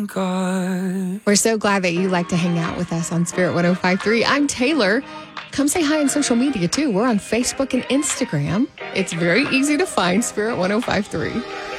forgot. We're so glad that you like to hang out with us on Spirit 105.3. I'm Taylor. Come say hi on social media, too. We're on Facebook and Instagram. It's very easy to find Spirit 105.3.